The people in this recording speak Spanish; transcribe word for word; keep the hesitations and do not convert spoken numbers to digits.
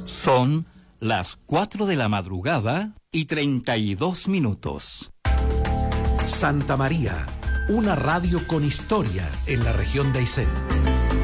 Son las cuatro de la madrugada y treinta y dos minutos. Santa María, una radio con historia en la región de Aysén.